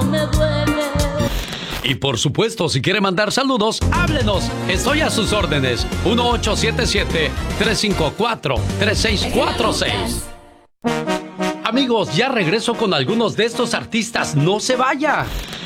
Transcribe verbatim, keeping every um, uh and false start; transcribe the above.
me duele. Y por supuesto, si quiere mandar saludos, háblenos. Estoy a sus órdenes. uno ocho siete siete, tres cinco cuatro, tres seis cuatro seis. Amigos, ya regreso con algunos de estos artistas. ¡No se vaya!